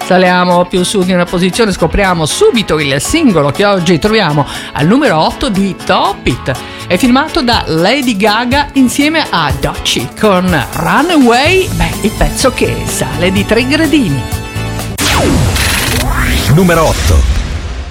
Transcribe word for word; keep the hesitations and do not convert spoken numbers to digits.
Saliamo più su di una posizione, scopriamo subito il singolo che oggi troviamo al numero otto di Top It. È firmato da Lady Gaga insieme a Doechii con Runaway, beh, il pezzo che sale di tre gradini. Numero otto.